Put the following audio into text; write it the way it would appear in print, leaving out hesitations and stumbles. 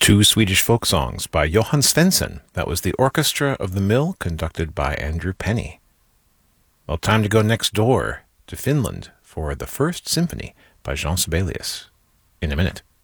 Two Swedish folk songs by Johan Svensson. That was the Orchestra of the Mill, conducted by Andrew Penny. Well, time to go next door to Finland for the First Symphony by Jean Sibelius. In a minute.